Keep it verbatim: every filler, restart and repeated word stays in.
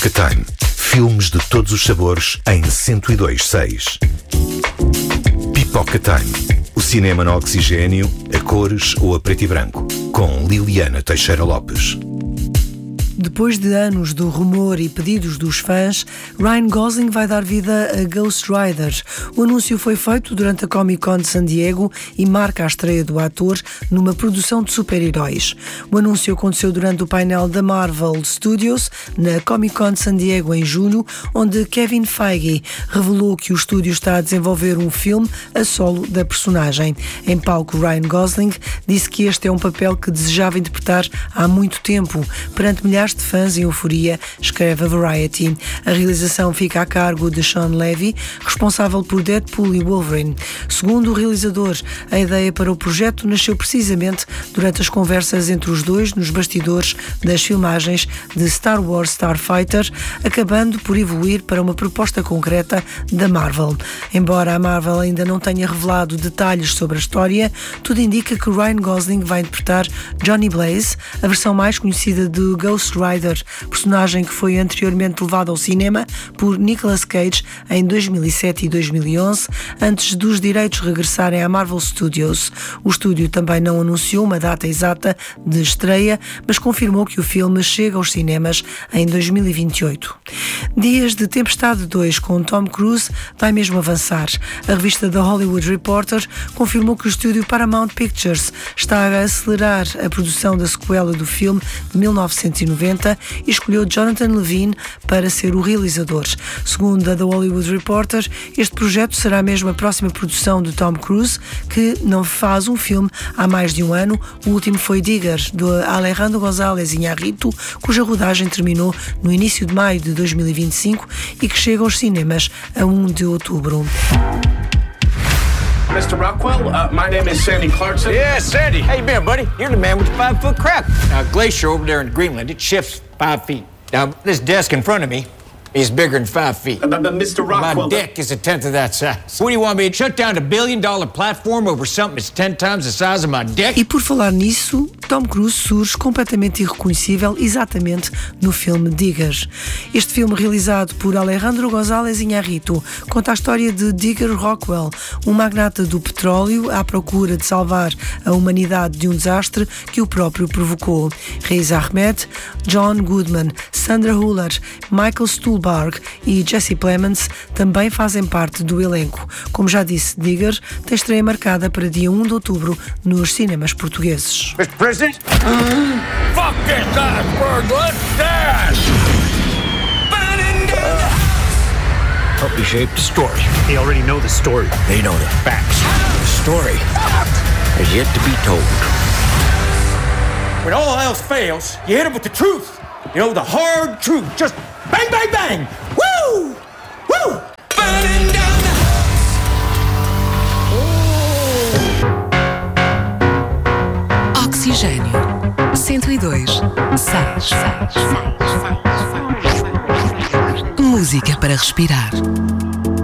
Pipoca Time. Filmes de todos os sabores em cento e dois seis. Pipoca Time. O cinema no oxigênio, a cores ou a preto e branco. Com Liliana Teixeira Lopes. Depois de anos do rumor e pedidos dos fãs, Ryan Gosling vai dar vida a Ghost Rider. O anúncio foi feito durante a Comic Con de San Diego e marca a estreia do ator numa produção de super-heróis. O anúncio aconteceu durante o painel da Marvel Studios na Comic Con de San Diego em julho, onde Kevin Feige revelou que o estúdio está a desenvolver um filme a solo da personagem. Em palco, Ryan Gosling disse que este é um papel que desejava interpretar há muito tempo, perante milhares de fãs em euforia, escreve a Variety. A realização fica a cargo de Sean Levy, responsável por Deadpool e Wolverine. Segundo o realizador, a ideia para o projeto nasceu precisamente durante as conversas entre os dois nos bastidores das filmagens de Star Wars Starfighter, acabando por evoluir para uma proposta concreta da Marvel. Embora a Marvel ainda não tenha revelado detalhes sobre a história, tudo indica que Ryan Gosling vai interpretar Johnny Blaze, a versão mais conhecida de Ghost Rider, personagem que foi anteriormente levado ao cinema por Nicolas Cage em dois mil e sete e dois mil e onze, antes dos direitos regressarem à Marvel Studios. O estúdio também não anunciou uma data exata de estreia, mas confirmou que o filme chega aos cinemas em dois mil e vinte e oito. Dias de Tempestade dois com Tom Cruise vai mesmo avançar. A revista The Hollywood Reporter confirmou que o estúdio Paramount Pictures está a acelerar a produção da sequela do filme de mil novecentos e noventa e escolheu Jonathan Levine para ser o realizador. Segundo a The Hollywood Reporter, este projeto será mesmo a próxima produção de Tom Cruise, que não faz um filme há mais de um ano. O último foi Digger, de Alejandro González Iñárritu, cuja rodagem terminou no início de maio de dois mil e vinte e cinco e que chega aos cinemas a primeiro de outubro. Mister Rockwell, uh, my name is Sandy Clarkson. Yeah, Sandy. How you been, buddy? You're the man with the five-foot crab. Now, Glacier over there in Greenland, it shifts five feet. Now, this desk in front of me is bigger than five feet. Uh, but Mister Rockwell... My dick is a tenth of that size. What do you want me to shut down a billion-dollar platform over something that's ten times the size of my dick? E por falar nisso, Tom Cruise surge completamente irreconhecível exatamente no filme Digger. Este filme, realizado por Alejandro González Iñárritu, conta a história de Digger Rockwell, um magnata do petróleo à procura de salvar a humanidade de um desastre que o próprio provocou. Riz Ahmed, John Goodman, Sandra Hüller, Michael Stuhlbarg e Jesse Plemons também fazem parte do elenco. Como já disse, Digger tem estreia marcada para dia primeiro de outubro nos cinemas portugueses. mister President? Uh, fuck this iceberg, let's dash! Help me shape the story. They already know the story. They know the facts. The story has yet to be told. When all else fails, you hit them with the truth. You know, the hard truth. Just bang, bang, bang! Woo! Woo! Burning down the house. Oxigênio cento e dois seis. Música para respirar.